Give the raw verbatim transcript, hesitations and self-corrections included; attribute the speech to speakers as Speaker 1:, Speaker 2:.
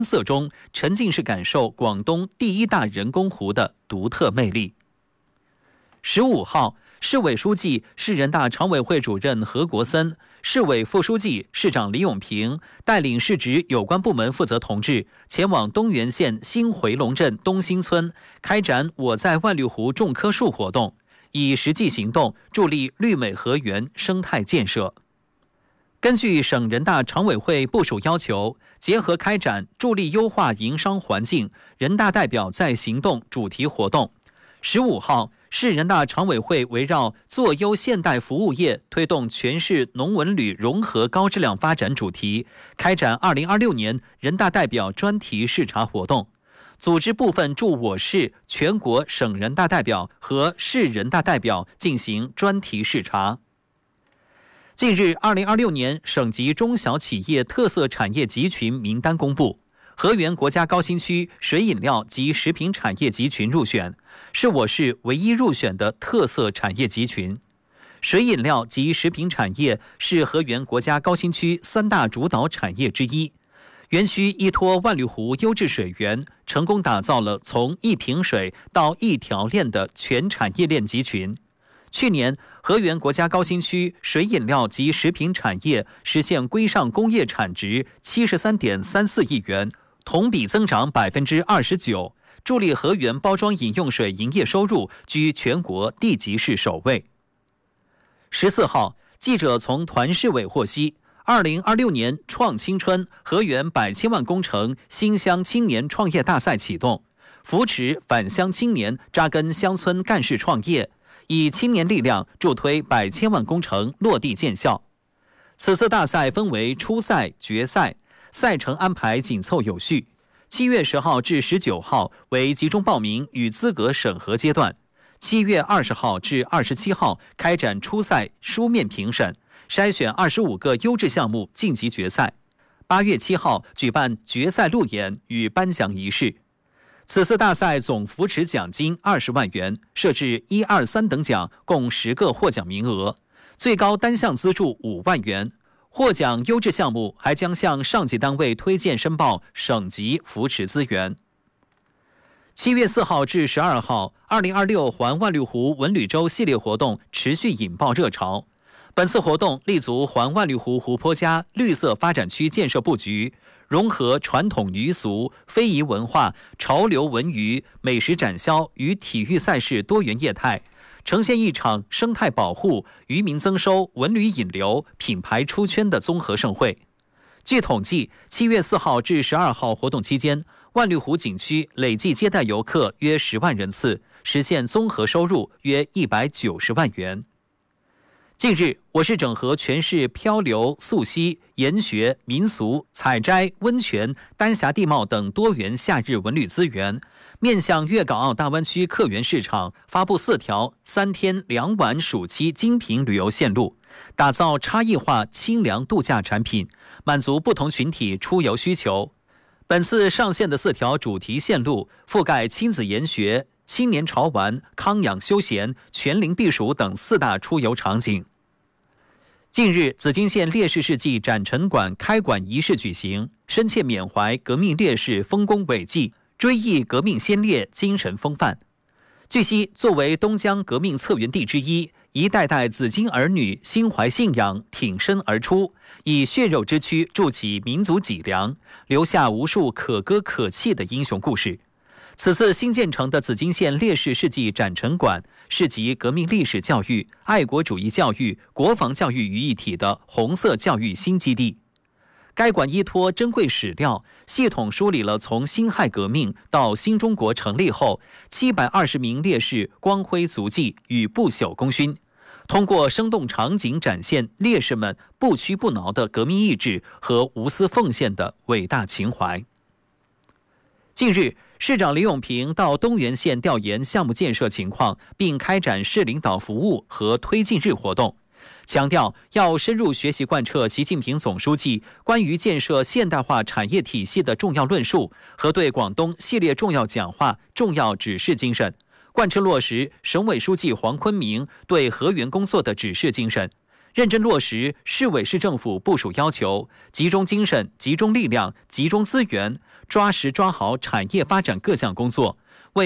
Speaker 1: 色中，沉浸式感受广东第一大人工湖的独特魅力。十五号，市委书记、市人大常委会主任何国森、市委副书记、市长李永平带领市直有关部门负责同志前往东源县新回龙镇东兴村开展“我在万绿湖种棵树”活动，以实际行动助力绿美河源生态建设。根据省人大常委会部署要求，结合开展助力优化营商环境人大代表在行动主题活动，十五号，市人大常委会围绕做优现代服务业，推动全市农文旅融合高质量发展主题，开展二零二六年人大代表专题视察活动，组织部分驻我市、全国省人大代表和市人大代表进行专题视察。近日，二零二六年省级中小企业特色产业集群名单公布，河源国家高新区水饮料及食品产业集群入选，是我市唯一入选的特色产业集群。水饮料及食品产业是河源国家高新区三大主导产业之一。园区依托万绿湖优质水源，成功打造了从一瓶水到一条链的全产业链集群。去年，河源国家高新区水饮料及食品产业实现规上工业产值七十三点三四亿元，同比增长百分之二十九，助力河源包装饮用水营业收入居全国地级市首位。十四号，记者从团市委获悉，二零二六年创青春河源百千万工程新乡青年创业大赛启动，扶持返乡青年扎根乡村干事创业，以青年力量助推百千万工程落地见效。此次大赛分为初赛、决赛，赛程安排紧凑有序。七月十号至十九号为集中报名与资格审核阶段，七月二十号至二十七号开展初赛书面评审，筛选二十五个优质项目晋级决赛。八月七号举办决赛路演与颁奖仪式。此次大赛总扶持奖金二十万元，设置一二三等奖，共十个获奖名额，最高单项资助五万元。获奖优质项目还将向上级单位推荐申报省级扶持资源。七月四号至十二号，二零二六环万绿湖文旅周系列活动持续引爆热潮。本次活动立足环万绿湖湖泊加绿色发展区建设布局，融合传统渔俗、非遗文化、潮流文娱、美食展销与体育赛事多元业态，呈现一场生态保护、渔民增收、文旅引流、品牌出圈的综合盛会。据统计，七月四号至十二号活动期间，万绿湖景区累计接待游客约十万人次，实现综合收入约一百九十万元。近日，我市整合全市漂流、溯溪、研学、民俗、采摘、温泉、丹霞地貌等多元夏日文旅资源，面向粤港澳大湾区客源市场，发布四条三天两晚暑期精品旅游线路，打造差异化清凉度假产品，满足不同群体出游需求。本次上线的四条主题线路，覆盖亲子研学、青年潮玩、康养休闲、全龄避暑等四大出游场景。近日，紫金县烈士事迹展陈馆开馆仪式举行，深切缅怀革命烈士丰功伟绩，追忆革命先烈精神风范。据悉，作为东江革命策源地之一，一代代紫金儿女心怀信仰，挺身而出，以血肉之躯筑起民族脊梁，留下无数可歌可泣的英雄故事。此次新建成的紫金县烈士事迹展陈馆是集革命历史教育、爱国主义教育、国防教育于一体的红色教育新基地。该馆依托珍贵史料，系统梳理了从辛亥革命到新中国成立后七百二十名烈士光辉足迹与不朽功勋，通过生动场景展现烈士们不屈不挠的革命意志和无私奉献的伟大情怀。近日，市长李永平到东源县调研项目建设情况，并开展市领导服务和推进日活动，强调要深入学习贯彻习近平总书记关于建设现代化产业体系的重要论述和对广东系列重要讲话重要指示精神，贯彻落实省委书记黄坤明对河源工作的指示精神，认真落实市委市政府部署要求，集中精神、集中力量、集中资源， 抓实抓好产业发展各项工作。